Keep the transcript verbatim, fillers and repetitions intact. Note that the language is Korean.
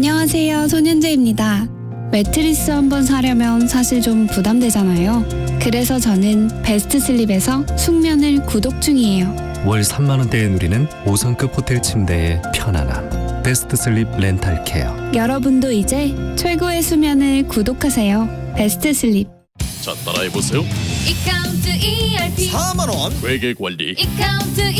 안녕하세요, 손현재입니다. 매트리스 한번 사려면 사실 좀 부담되잖아요. 그래서 저는 베스트 슬립에서 숙면을 구독 중이에요. 월 삼만 원대에 누리는 오 성급 호텔 침대의 편안함. 베스트 슬립 렌탈 케어. 여러분도 이제 최고의 수면을 구독하세요. 베스트 슬립. 자, 따라해보세요. 이카운트 이알피 사만 원. 회계 관리 이카운트